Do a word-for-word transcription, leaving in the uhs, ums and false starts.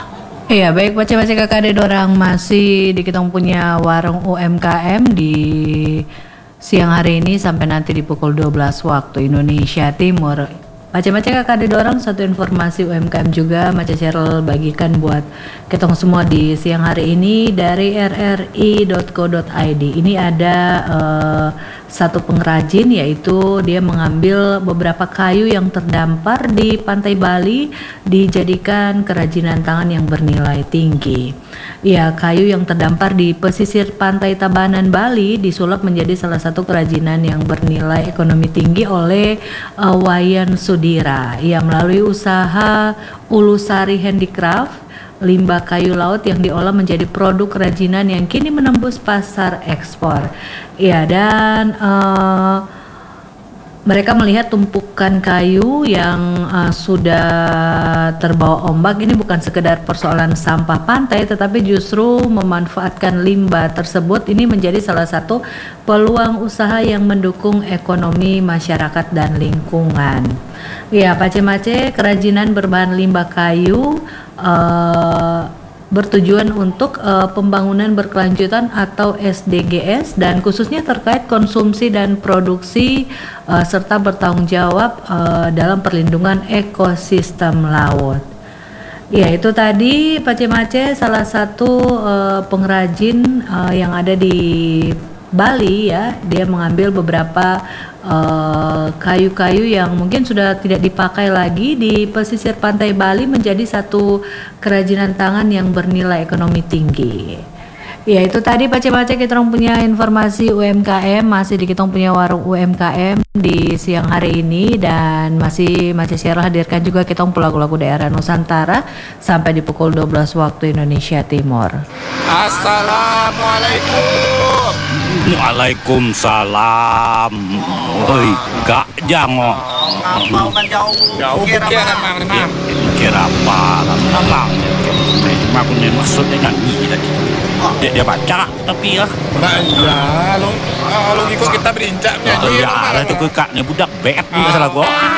Iya, baik baca-baca kakak ada orang masih di kita punya warung U M K M di siang hari ini sampai nanti di pukul dua belas waktu Indonesia Timur. Baca-baca kakak ada orang satu informasi U M K M juga Maca Cheryl bagikan buat kita semua di siang hari ini dari r r i dot co dot i d. Ini ada uh, satu pengrajin, yaitu dia mengambil beberapa kayu yang terdampar di pantai Bali dijadikan kerajinan tangan yang bernilai tinggi. Ya, kayu yang terdampar di pesisir pantai Tabanan Bali disulap menjadi salah satu kerajinan yang bernilai ekonomi tinggi oleh uh, Wayan Sudira. Ia melalui usaha Ulusari Handicraft, limbah kayu laut yang diolah menjadi produk kerajinan yang kini menembus pasar ekspor. Ya, dan uh, mereka melihat tumpukan kayu yang uh, sudah terbawa ombak ini bukan sekedar persoalan sampah pantai, tetapi justru memanfaatkan limbah tersebut ini menjadi salah satu peluang usaha yang mendukung ekonomi masyarakat dan lingkungan. Ya, Pace-Mace, kerajinan berbahan limbah kayu uh, bertujuan untuk uh, pembangunan berkelanjutan atau S D G S dan khususnya terkait konsumsi dan produksi uh, serta bertanggung jawab uh, dalam perlindungan ekosistem laut. Ya, itu tadi Pace-Mace salah satu uh, pengrajin uh, yang ada di Bali ya. Dia mengambil beberapa uh, kayu-kayu yang mungkin sudah tidak dipakai lagi di pesisir pantai Bali menjadi satu kerajinan tangan yang bernilai ekonomi tinggi. Ya, itu tadi Pace-Pace kita punya informasi U M K M, masih di kita punya warung U M K M di siang hari ini, dan masih Maca Cheryl hadirkan juga kita lagu-lagu daerah Nusantara sampai di pukul dua belas waktu Indonesia Timur. Assalamualaikum. Waalaikumsalam. Oi, Kak Jango. Mau kan jauh. Jauh kira apa? Kira apa? Apa? Cuma aku nih maksudnya nyanyi tadi. Dia, dia baca tapi ya. Nah, iya, lo lo ikut kita berinjak nyanyi. Ya, itu kak nih budak bet nggak salah gua.